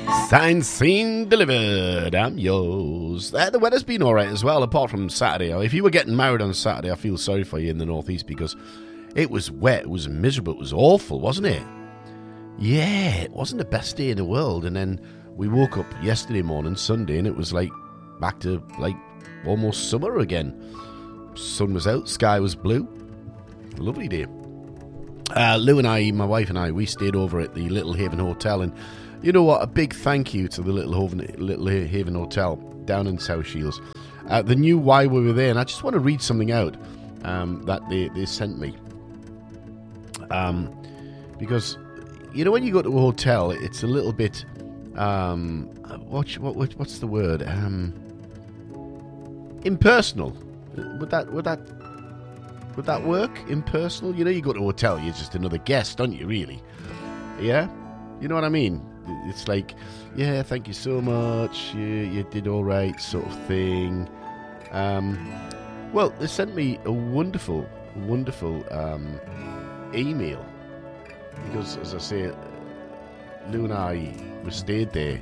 Signed, seen, delivered. I'm yours. The weather's been all right as well, apart from Saturday. If you were getting married on Saturday, I feel sorry for you in the northeast because it was wet, it was miserable, it was awful, wasn't it? Yeah, it wasn't the best day in the world. And then we woke up yesterday morning, Sunday, and it was like back to like almost summer again. Sun was out, sky was blue. Lovely day. Lou and I, my wife and I, we stayed over at the Little Haven Hotel, and you know what? A big thank you to the Little Haven Hotel down in South Shields. They knew why we were there, and I just want to read something out that they sent me. Because, you know, when you go to a hotel, it's a little bit, what's the word? Impersonal. Would that work? Impersonal? You know, you go to a hotel, you're just another guest, aren't you, really? Yeah? You know what I mean? It's like, yeah, thank you so much, you did all right, sort of thing. Well, they sent me a wonderful email, because, as I say, Lou and I we stayed there.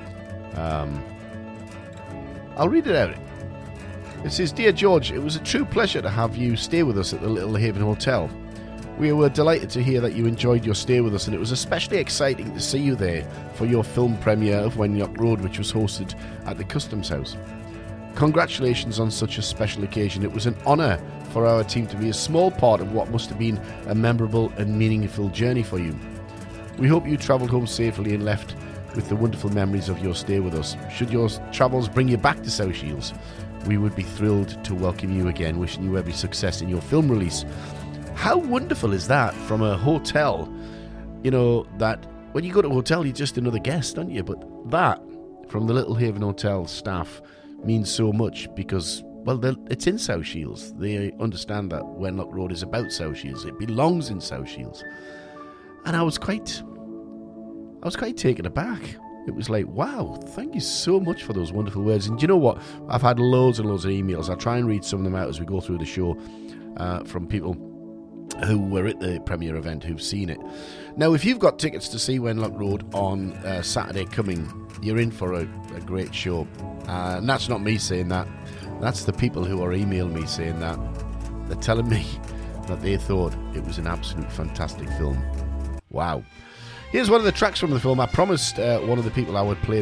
I'll read it out. It says, "Dear George, it was a true pleasure to have you stay with us at the Little Haven Hotel. We were delighted to hear that you enjoyed your stay with us, and it was especially exciting to see you there for your film premiere of Wenlock Road, which was hosted at the Customs House. Congratulations on such a special occasion. It was an honour for our team to be a small part of what must have been a memorable and meaningful journey for you. We hope you travelled home safely and left with the wonderful memories of your stay with us. Should your travels bring you back to South Shields, we would be thrilled to welcome you again, wishing you every success in your film release." How wonderful is that from a hotel? You know, that when you go to a hotel, you're just another guest, aren't you? But that, from the Little Haven Hotel staff, means so much because, well, it's in South Shields. They understand that Wenlock Road is about South Shields. It belongs in South Shields. And I was quite taken aback. It was like, wow, thank you so much for those wonderful words. And do you know what? I've had loads and loads of emails. I'll try and read some of them out as we go through the show from people who were at the premiere event, who've seen it. Now, if you've got tickets to see Wenlock Road on Saturday coming, you're in for a great show. And that's not me saying that. That's the people who are emailing me saying that. They're telling me that they thought it was an absolute fantastic film. Wow. Here's one of the tracks from the film. I promised one of the people I would play